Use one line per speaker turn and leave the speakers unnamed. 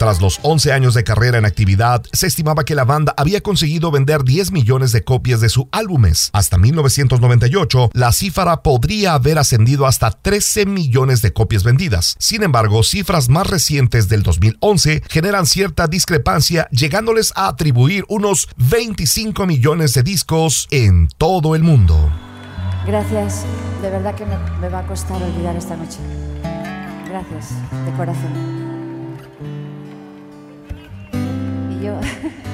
Tras los 11 años de carrera en actividad, se estimaba que la banda había conseguido vender 10 millones de copias de sus álbumes. Hasta 1998, la cifra podría haber ascendido hasta 13 millones de copias vendidas. Sin embargo, cifras más recientes del 2011 generan cierta discrepancia, llegándoles a atribuir unos 25 millones de discos en todo el mundo.
Gracias, de verdad que me va a costar olvidar esta noche. Gracias, de corazón. Y yo...